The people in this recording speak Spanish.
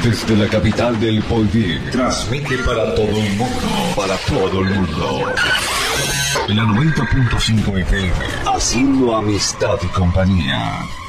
Desde la capital del Poldir, transmite para todo el mundo, En la 90.5 FM, haciendo amistad y compañía.